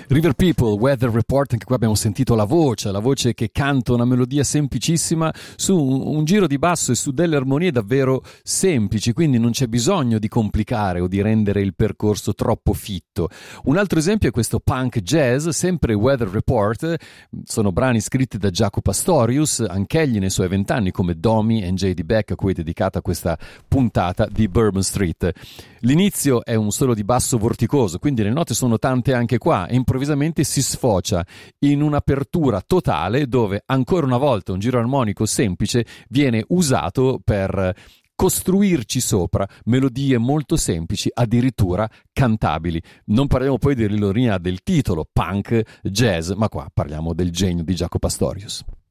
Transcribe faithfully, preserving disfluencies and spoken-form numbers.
River People, Weather Report, anche qua abbiamo sentito la voce, la voce che canta una melodia semplicissima su un, un giro di basso e su delle armonie davvero semplici, quindi non c'è bisogno di complicare o di rendere il percorso troppo fitto. Un altro esempio è questo punk jazz, sempre Weather Report, sono brani scritti da Jaco Pastorius, anch'egli nei suoi vent'anni come Domi e J D Beck, a cui è dedicata questa puntata di Bourbon Street. L'inizio è un solo di basso vorticoso, quindi le note sono tante anche qua, e improvvisamente si sfocia in un'apertura totale dove ancora una volta un giro armonico semplice viene usato per costruirci sopra melodie molto semplici, addirittura cantabili. Non parliamo poi dell'ironia del titolo, punk jazz, ma qua parliamo del genio di Jaco Pastorius.